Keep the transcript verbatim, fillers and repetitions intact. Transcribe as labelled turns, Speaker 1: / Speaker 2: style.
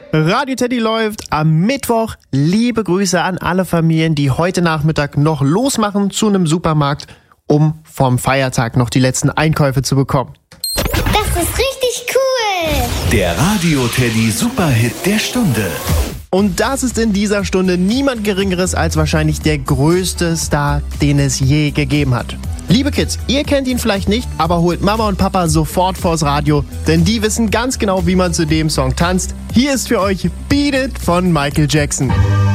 Speaker 1: Radio Teddy läuft am Mittwoch. Liebe Grüße an alle Familien, die heute Nachmittag noch losmachen zu einem Supermarkt, um vom Feiertag noch die letzten Einkäufe zu bekommen.
Speaker 2: Das ist richtig cool.
Speaker 3: Der Radio Teddy Superhit der Stunde.
Speaker 1: Und das ist in dieser Stunde niemand Geringeres als wahrscheinlich der größte Star, den es je gegeben hat. Liebe Kids, ihr kennt ihn vielleicht nicht, aber holt Mama und Papa sofort vors Radio, denn die wissen ganz genau, wie man zu dem Song tanzt. Hier ist für euch Beat It von Michael Jackson.